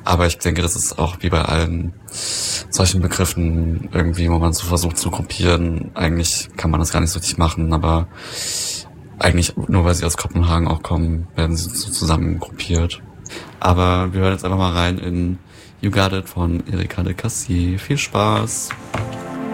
Aber ich denke, das ist auch wie bei allen solchen Begriffen irgendwie, wo man so versucht zu gruppieren. Eigentlich kann man das gar nicht so richtig machen, aber eigentlich nur weil sie aus Kopenhagen auch kommen, werden sie so zusammen gruppiert. Aber wir hören jetzt einfach mal rein in You Got It von Erika de Cassier. Viel Spaß!